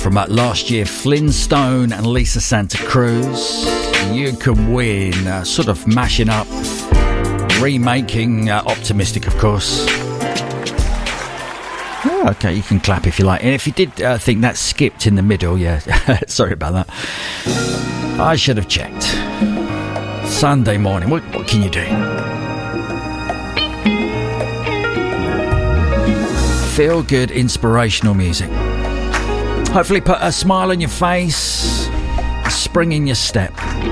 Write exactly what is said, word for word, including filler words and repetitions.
From uh, last year, Flintstone and Lisa Santa Cruz. You can win, uh, sort of mashing up, remaking uh, Optimistic, of course. Oh, okay, you can clap if you like. And if you did uh, think that skipped in the middle, yeah, sorry about that. I should have checked. Sunday morning, what, what can you do? Feel good, inspirational music. Hopefully put a smile on your face, a spring in your step.